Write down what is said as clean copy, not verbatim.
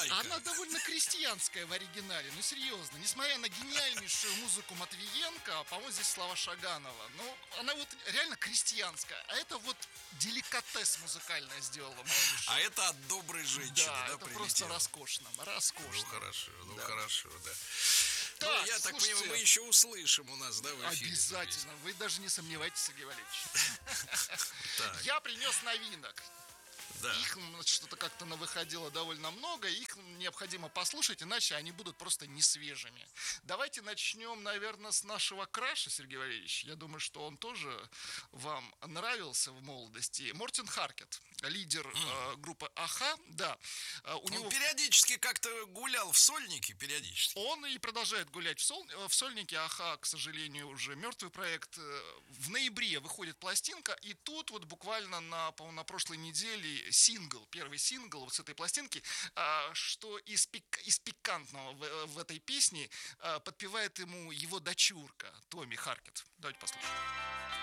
балалайка. Она довольно крестьянская в оригинале, ну серьезно. Несмотря на гениальнейшую музыку Матвиенко, по-моему, здесь слова Шаганова, ну, она вот реально крестьянская. А это вот деликатес музыкальное сделала Малышева. А это от доброй женщины, Да, да, это прилетело? просто роскошно, роскошно. Ну хорошо, Да. хорошо, да. Так, Ну, я так слушайте, понимаю, мы еще услышим у нас, да, в эфире. обязательно, вы даже не сомневайтесь, Сергей Валерьевич. Так, Я принес новинок. да. Их что-то как-то навыходило довольно много, их необходимо послушать, иначе они будут просто не свежими. Давайте начнем, наверное, с нашего краша, Сергей Валерьевич. Я думаю, что он тоже вам нравился в молодости. Мортен Харкет, лидер группы Аха, да. У Он него... периодически как-то гулял в Сольнике, периодически. Он и продолжает гулять в Сольнике. Аха, к сожалению, уже мертвый проект. В ноябре выходит пластинка, и тут вот буквально на прошлой неделе первый сингл вот с этой пластинки, что из пикантного в этой песне подпевает ему его дочурка Томми Харкет. Давайте послушаем.